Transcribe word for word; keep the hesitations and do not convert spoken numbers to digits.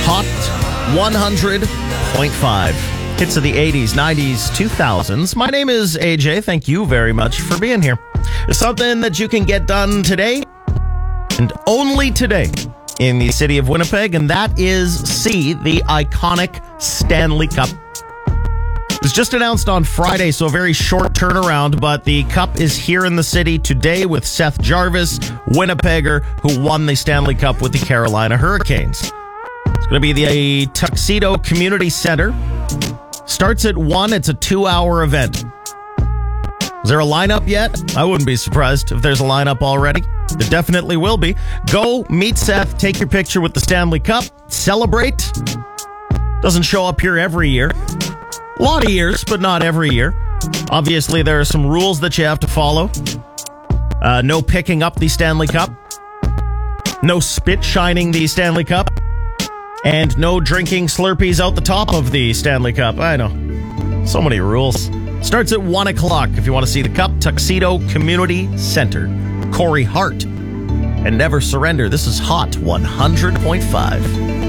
Hot one hundred point five. Hits of the eighties, nineties, two thousands. My name is A J. Thank you very much for being here. There's something that you can get done today, and only today, in the city of Winnipeg, and that is see the iconic Stanley Cup. It was just announced on Friday, so a very short turnaround, but the cup is here in the city today with Seth Jarvis, Winnipegger, who won the Stanley Cup with the Carolina Hurricanes. It's going to be the Tuxedo Community Center. Starts at one. It's a two-hour event. Is there a lineup yet? I wouldn't be surprised if there's a lineup already. There definitely will be. Go, meet Seth, take your picture with the Stanley Cup, celebrate. Doesn't show up here every year. A lot of years, but not every year. Obviously, there are some rules that you have to follow. Uh, no picking up the Stanley Cup. No spit shining the Stanley Cup. And no drinking Slurpees out the top of the Stanley Cup. I know. So many rules. Starts at one o'clock if you want to see the cup. Tuxedo Community Center. Corey Hart. And Never Surrender. This is Hot one hundred point five.